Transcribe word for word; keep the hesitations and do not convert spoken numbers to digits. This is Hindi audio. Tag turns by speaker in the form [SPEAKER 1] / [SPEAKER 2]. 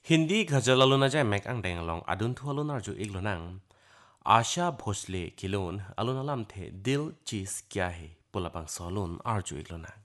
[SPEAKER 1] हिंदी गजल अलुना जाय मैक आं Deng along adun thu alun arju iglonang Asha Bhosle किलोन alun alam the दिल चीज क्या है पुलापंग सोलुन arju iglonang